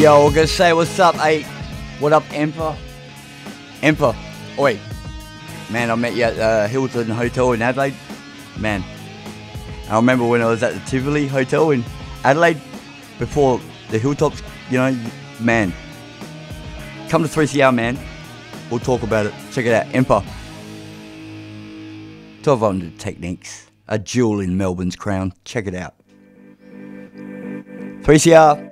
Yo, we're gonna say what's up, hey. What up, Emperor? Emperor, oi. Man, I met you at the Hilton Hotel in Adelaide. Man, I remember when I was at the Tivoli Hotel in Adelaide, before the Hilltops, you know, man. Come to 3CR, man. We'll talk about it. Check it out, Emperor. 1200 Techniques, a jewel in Melbourne's crown. Check it out. 3CR.